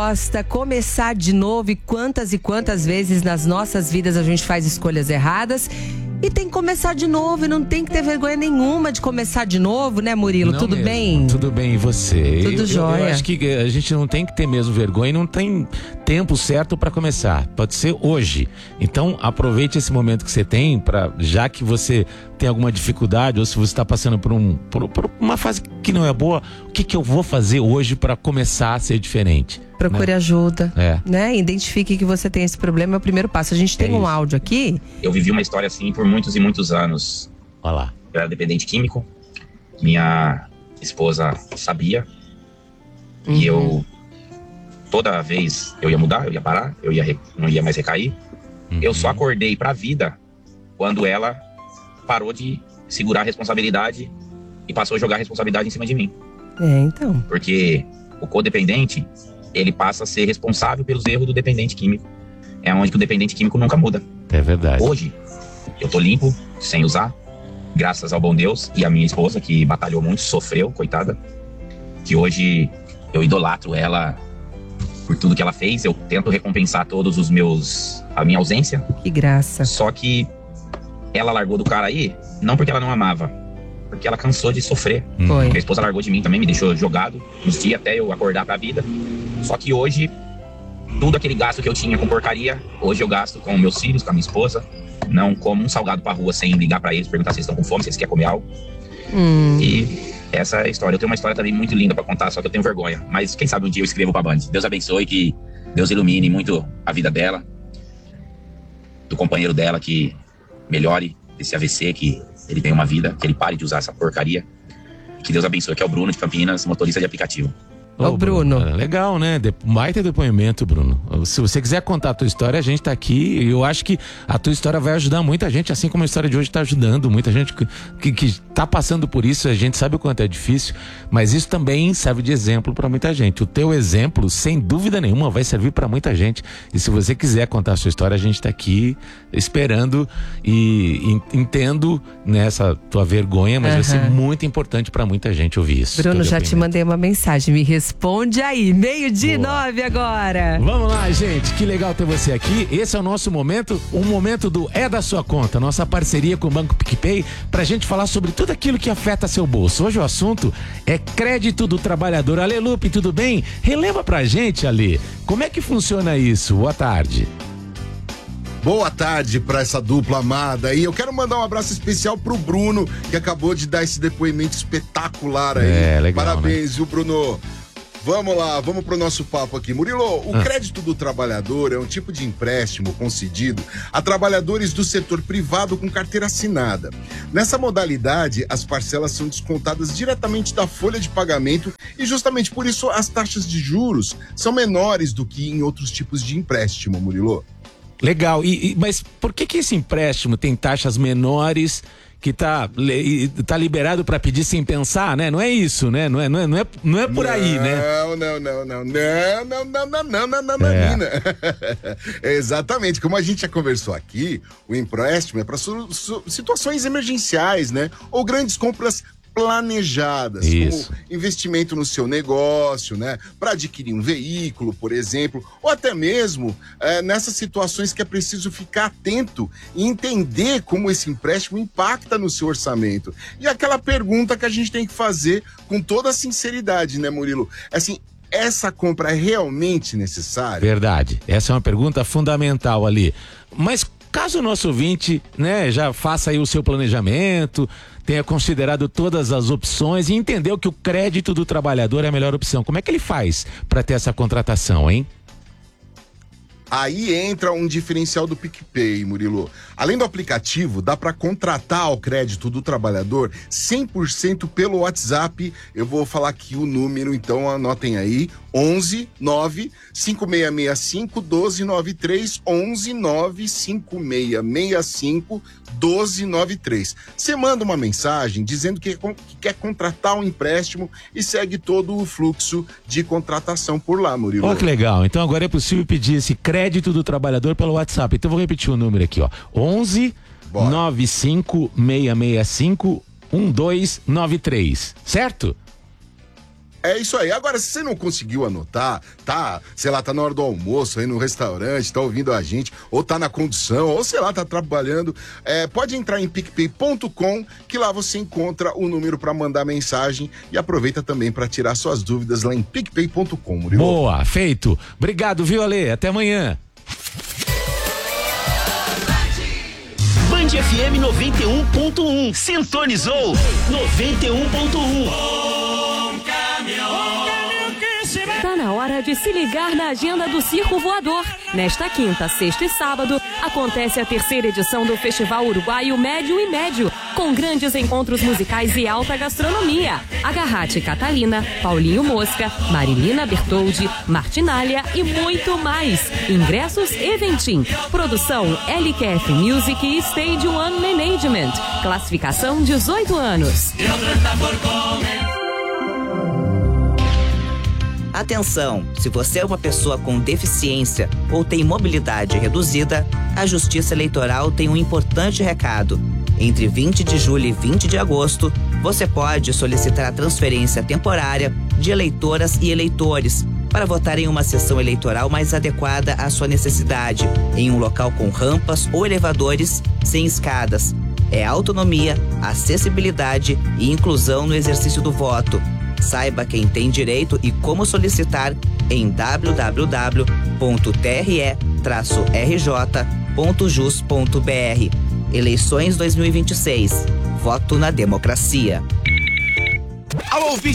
Começar de novo, e quantas vezes nas nossas vidas a gente faz escolhas erradas e tem que começar de novo, e não tem que ter vergonha nenhuma de começar de novo, né, Murilo? Não Tudo mesmo. bem? Tudo bem, e você? Tudo jóia. Eu acho que a gente não tem que ter mesmo vergonha, e não tem tempo certo para começar. Pode ser hoje. Então aproveite esse momento que você tem, já que você tem alguma dificuldade, ou se você está passando por uma fase que não é boa, o que eu vou fazer hoje para começar a ser diferente? Procure ajuda, né? Identifique que você tem esse problema, é o primeiro passo. A gente tem um áudio aqui. Eu vivi uma história assim por muitos e muitos anos. Olha lá. Eu era dependente químico. Minha esposa sabia. E eu, toda vez, eu ia mudar, eu ia parar, não ia mais recair. Eu só acordei pra vida quando ela parou de segurar a responsabilidade e passou a jogar a responsabilidade em cima de mim. Então. Porque o codependente, ele passa a ser responsável pelos erros do dependente químico. É onde que o dependente químico nunca muda. É verdade. Hoje, eu tô limpo, sem usar, graças ao bom Deus e a minha esposa, que batalhou muito, sofreu, coitada. Que hoje eu idolatro ela por tudo que ela fez. Eu tento recompensar a minha ausência. Que graça. Só que ela largou do cara aí, não porque ela não amava, porque ela cansou de sofrer. Foi. Minha esposa largou de mim também, me deixou jogado uns dias até eu acordar pra vida. Só que hoje, tudo aquele gasto que eu tinha com porcaria, hoje eu gasto com meus filhos, com a minha esposa. Não como um salgado pra rua sem ligar pra eles, perguntar se eles estão com fome, se eles querem comer algo. E essa é a história. Eu tenho uma história também muito linda pra contar, só que eu tenho vergonha. Mas quem sabe um dia eu escrevo pra Band. Deus abençoe, que Deus ilumine muito a vida dela, do companheiro dela, que melhore esse AVC, que ele tenha uma vida, que ele pare de usar essa porcaria. Que Deus abençoe, que é o Bruno de Campinas, motorista de aplicativo. Ô, Bruno. Legal, né? Baita depoimento, Bruno. Se você quiser contar a tua história, a gente tá aqui. Eu acho que a tua história vai ajudar muita gente, assim como a história de hoje tá ajudando muita gente que tá passando por isso. A gente sabe o quanto é difícil, mas isso também serve de exemplo para muita gente. O teu exemplo, sem dúvida nenhuma, vai servir para muita gente. E se você quiser contar a sua história, a gente tá aqui esperando e entendo nessa tua vergonha, mas vai ser muito importante para muita gente ouvir isso. Bruno, já te mandei uma mensagem, me responde aí, 12:09 agora. Vamos lá, gente, que legal ter você aqui. Esse é o nosso momento, o momento do É da Sua Conta, nossa parceria com o Banco PicPay, pra gente falar sobre tudo aquilo que afeta seu bolso. Hoje o assunto é crédito do trabalhador. Ale Lupe, tudo bem? Relembra pra gente, Ale, como é que funciona isso? Boa tarde. Boa tarde para essa dupla amada. E eu quero mandar um abraço especial pro Bruno, que acabou de dar esse depoimento espetacular aí. Legal, parabéns, né? Viu, Bruno? Vamos lá, vamos pro nosso papo aqui. Murilo, o crédito do trabalhador é um tipo de empréstimo concedido a trabalhadores do setor privado com carteira assinada. Nessa modalidade, as parcelas são descontadas diretamente da folha de pagamento e justamente por isso as taxas de juros são menores do que em outros tipos de empréstimo, Murilo. Legal, mas por que esse empréstimo tem taxas menores que tá liberado para pedir sem pensar, né? Não é isso, né? Não é por aí, né? Não. Exatamente, como a gente já conversou aqui, o empréstimo é para situações emergenciais, né? Ou grandes compras planejadas, isso, como investimento no seu negócio, né? Para adquirir um veículo, por exemplo, ou até mesmo nessas situações que é preciso ficar atento e entender como esse empréstimo impacta no seu orçamento. E aquela pergunta que a gente tem que fazer com toda a sinceridade, né, Murilo? Assim, essa compra é realmente necessária? Verdade, essa é uma pergunta fundamental ali. Mas caso o nosso ouvinte, né, já faça aí o seu planejamento, tenha considerado todas as opções e entendeu que o crédito do trabalhador é a melhor opção, como é que ele faz para ter essa contratação, hein? Aí entra um diferencial do PicPay, Murilo. Além do aplicativo, dá para contratar o crédito do trabalhador 100% pelo WhatsApp. Eu vou falar aqui o número, então anotem aí. 11 9 5665 1293, 11 9 5665 1293. Você manda uma mensagem dizendo que quer contratar um empréstimo e segue todo o fluxo de contratação por lá, Murilo. Olha que legal, então agora é possível pedir esse crédito do trabalhador pelo WhatsApp. Então eu vou repetir o número aqui, ó. 11 95 665 1293, certo? É isso aí. Agora, se você não conseguiu anotar, tá, sei lá, tá na hora do almoço aí no restaurante, tá ouvindo a gente, ou tá na condução, ou sei lá, tá trabalhando, pode entrar em picpay.com, que lá você encontra o número pra mandar mensagem e aproveita também pra tirar suas dúvidas lá em picpay.com, Murilo. Boa, feito. Obrigado, viu, Ale? Até amanhã. Band FM 91.1. Sintonizou 91.1. Tá na hora de se ligar na agenda do Circo Voador. Nesta quinta, sexta e sábado, acontece a 3ª edição do Festival Uruguaio Médio e Médio, com grandes encontros musicais e alta gastronomia. Agarrate Catalina, Paulinho Mosca, Marilina Bertoldi, Martinália e muito mais. Ingressos Eventim. Produção LQF Music e Stage One Management. Classificação 18 anos. Atenção! Se você é uma pessoa com deficiência ou tem mobilidade reduzida, a Justiça Eleitoral tem um importante recado. Entre 20 de julho e 20 de agosto, você pode solicitar a transferência temporária de eleitoras e eleitores para votar em uma sessão eleitoral mais adequada à sua necessidade, em um local com rampas ou elevadores sem escadas. É autonomia, acessibilidade e inclusão no exercício do voto. Saiba quem tem direito e como solicitar em www.tre-rj.jus.br. Eleições 2026. Voto na democracia. Alô,